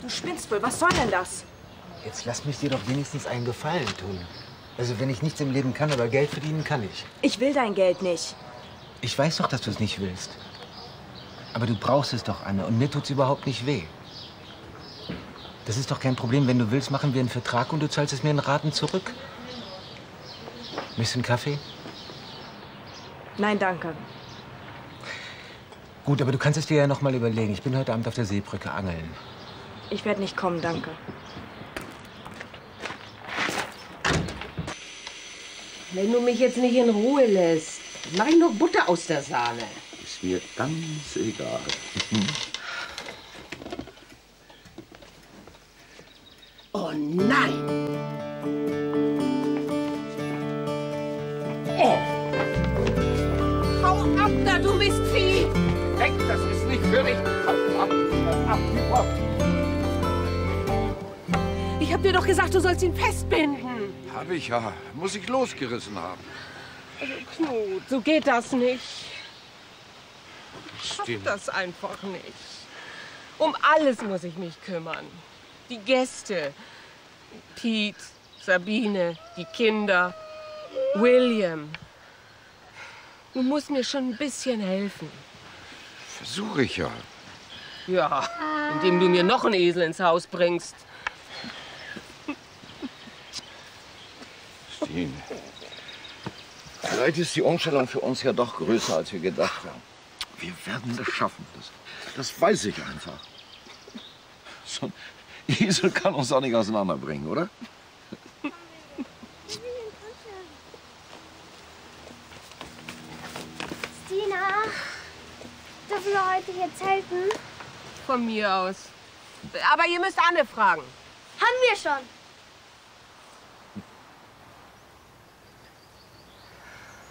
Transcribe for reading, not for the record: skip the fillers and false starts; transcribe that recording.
Du spinnst wohl. Was soll denn das? Jetzt lass mich dir doch wenigstens einen Gefallen tun. Also wenn ich nichts im Leben kann, aber Geld verdienen kann ich. Ich will dein Geld nicht. Ich weiß doch, dass du es nicht willst. Aber du brauchst es doch, Anne. Und mir tut's überhaupt nicht weh. Das ist doch kein Problem. Wenn du willst, machen wir einen Vertrag und du zahlst es mir in Raten zurück. Möchtest du einen Kaffee? Nein, danke. Gut, aber du kannst es dir ja noch mal überlegen. Ich bin heute Abend auf der Seebrücke angeln. Ich werde nicht kommen, danke. Wenn du mich jetzt nicht in Ruhe lässt, mach ich noch Butter aus der Sahne. Ist mir ganz egal. Oh nein! Oh! Hau ab da, du Mistvieh! Weg, das ist nicht für dich. Ab. Ich hab dir doch gesagt, du sollst ihn festbinden. Hab ich ja. Muss ich losgerissen haben. Also Knut, so geht das nicht. Ich Stimmt. schaff das einfach nicht. Um alles muss ich mich kümmern. Die Gäste, Pete, Sabine, die Kinder, William. Du musst mir schon ein bisschen helfen. Versuche ich ja. Ja, indem du mir noch einen Esel ins Haus bringst. Stine, vielleicht ist die Umstellung für uns ja doch größer, als wir gedacht haben. Wir werden es schaffen. Das weiß ich einfach. So ein Esel kann uns auch nicht auseinanderbringen, oder? Stina, dürfen wir heute hier zelten? Von mir aus. Aber ihr müsst Anne fragen. Haben wir schon.